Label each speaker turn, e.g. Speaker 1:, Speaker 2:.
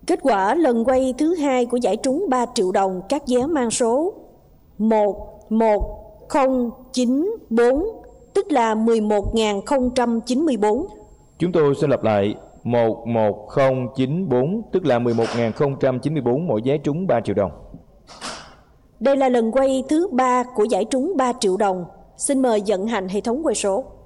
Speaker 1: Kết quả lần quay thứ hai của giải trúng 3 triệu đồng các vé mang số 11094, tức là 11.094.
Speaker 2: Chúng tôi sẽ lặp lại 11094, tức là 11.094 mỗi vé trúng 3 triệu đồng.
Speaker 1: Đây là lần quay thứ 3 của giải trúng 3 triệu đồng. Xin mời vận hành hệ thống quay số.